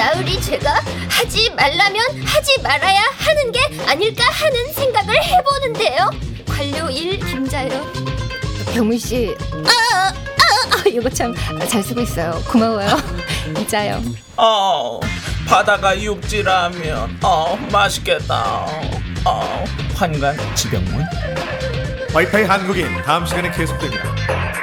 나으리 제가 하지 말라면 하지 말아야 하는 게 아닐까 하는 생각을 해보는데요. 관료 1 김자연. 병훈 씨, 이거 참 잘 쓰고 있어요. 고마워요. 이자연. 바다가 육지라면 맛있겠다. 환관 지병문. 와이파이 한국인 다음 시간에 계속됩니다.